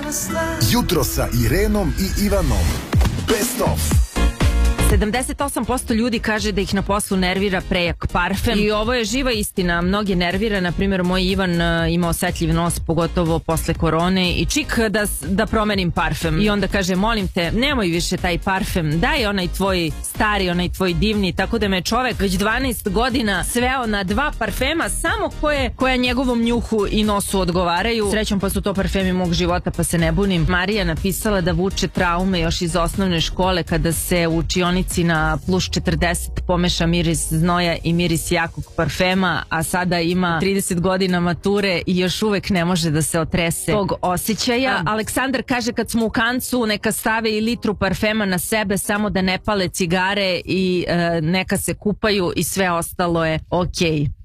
Jutro sa Irenom i Ivanom. Best of. 78% ljudi kaže da ih na poslu nervira prejak parfem i ovo je živa istina. Mnogi nervira, na primjer moj Ivan ima osetljiv nos, pogotovo posle korone i čik da promenim parfem i onda kaže molim te nemoj više taj parfem, daj onaj tvoj stari, onaj tvoj divni, tako da me čovek već 12 godina sveo na 2 parfema samo koja njegovom njuhu i nosu odgovaraju. Srećom pa su to parfemi mog života pa se ne bunim. Marija napisala da vuče traume još iz osnovne škole kada se u učionici na plus 40 pomeša miris znoja i miris jakog parfema, a sada ima 30 godina mature i još uvek ne može da se otrese tog osjećaja. Aleksandar kaže kad smo u kancu neka stave i litru parfema na sebe samo da ne pale cigare i neka se kupaju i sve ostalo je okej.